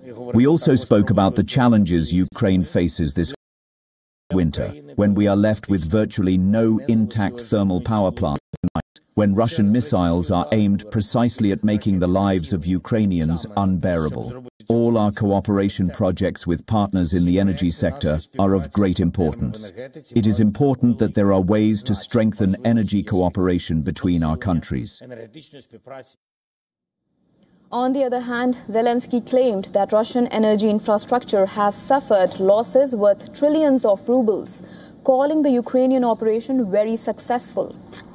We also spoke about the challenges Ukraine faces this winter, when we are left with virtually no intact thermal power plants tonight, when Russian missiles are aimed precisely at making the lives of Ukrainians unbearable. All our cooperation projects with partners in the energy sector are of great importance. It is important that there are ways to strengthen energy cooperation between our countries. On the other hand, Zelensky claimed that Russian energy infrastructure has suffered losses worth trillions of rubles, calling the Ukrainian operation very successful.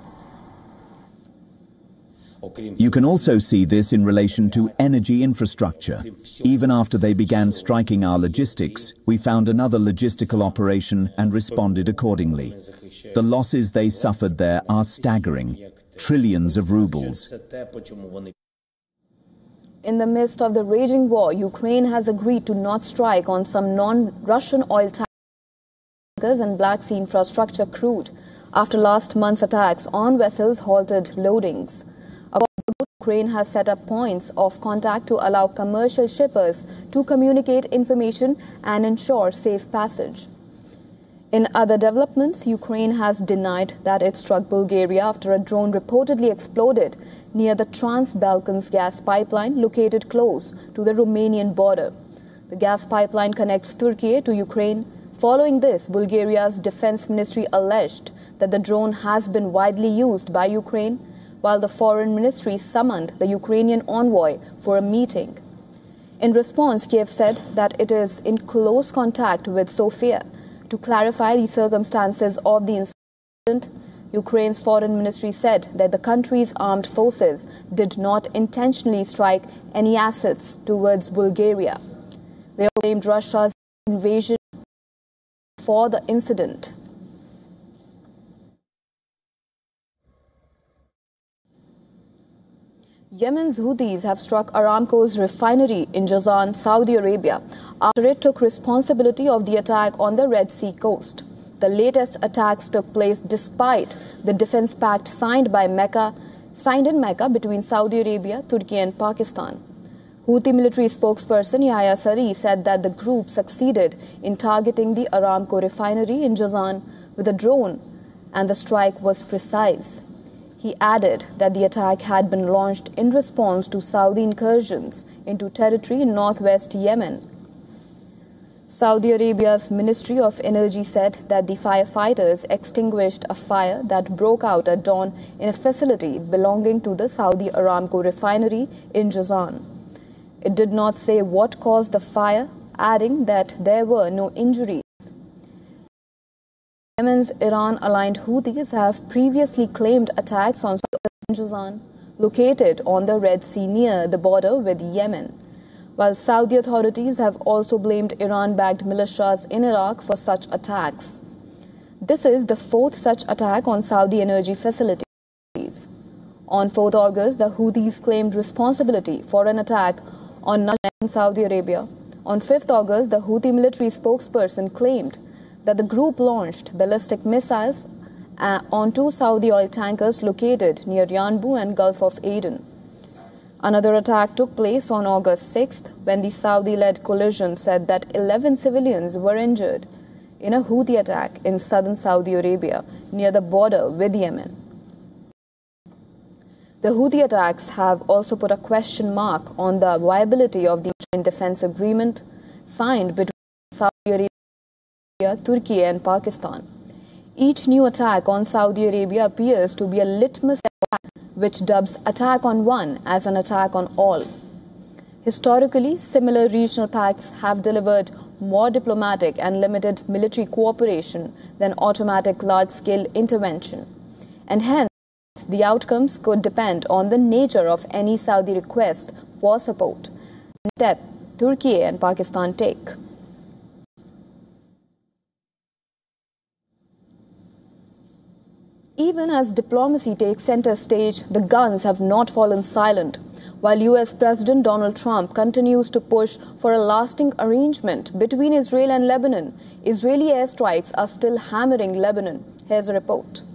You can also see this in relation to energy infrastructure. Even after they began striking our logistics, we found another logistical operation and responded accordingly. The losses they suffered there are staggering, trillions of rubles. In the midst of the raging war, Ukraine has agreed to not strike on some non-Russian oil tankers and Black Sea infrastructure crude after last month's attacks on vessels halted loadings. Ukraine has set up points of contact to allow commercial shippers to communicate information and ensure safe passage. In other developments, Ukraine has denied that it struck Bulgaria after a drone reportedly exploded near the Trans-Balkans gas pipeline located close to the Romanian border. The gas pipeline connects Turkey to Ukraine. Following this, Bulgaria's defense ministry alleged that the drone has been widely used by Ukraine, while the foreign ministry summoned the Ukrainian envoy for a meeting. In response, Kiev said that it is in close contact with Sofia to clarify the circumstances of the incident. Ukraine's foreign ministry said that the country's armed forces did not intentionally strike any assets towards Bulgaria. They blamed Russia's invasion for the incident. Yemen's Houthis have struck Aramco's refinery in Jazan, Saudi Arabia, after it took responsibility of the attack on the Red Sea coast. The latest attacks took place despite the defense pact signed in Mecca between Saudi Arabia, Turkey and Pakistan. Houthi military spokesperson Yahya Saree said that the group succeeded in targeting the Aramco refinery in Jazan with a drone and the strike was precise. He added that the attack had been launched in response to Saudi incursions into territory in northwest Yemen. Saudi Arabia's Ministry of Energy said that the firefighters extinguished a fire that broke out at dawn in a facility belonging to the Saudi Aramco refinery in Jazan. It did not say what caused the fire, adding that there were no injuries. Yemen's Iran-aligned Houthis have previously claimed attacks on Jazan, located on the Red Sea near the border with Yemen, while Saudi authorities have also blamed Iran-backed militias in Iraq for such attacks. This is the fourth such attack on Saudi energy facilities. On 4th August, the Houthis claimed responsibility for an attack on Najran in Saudi Arabia. On 5th August, the Houthi military spokesperson claimed that the group launched ballistic missiles on two Saudi oil tankers located near Yanbu and Gulf of Aden. Another attack took place on August 6th when the Saudi-led coalition said that 11 civilians were injured in a Houthi attack in southern Saudi Arabia near the border with Yemen. The Houthi attacks have also put a question mark on the viability of the joint defense agreement signed between Saudi Arabia, Turkey and Pakistan. Each new attack on Saudi Arabia appears to be a litmus test which dubs attack on one as an attack on all. Historically, similar regional pacts have delivered more diplomatic and limited military cooperation than automatic large-scale intervention, and hence the outcomes could depend on the nature of any Saudi request for support, and step Turkey and Pakistan take. Even as diplomacy takes center stage, the guns have not fallen silent. While U.S. President Donald Trump continues to push for a lasting arrangement between Israel and Lebanon, Israeli airstrikes are still hammering Lebanon. Here's a report.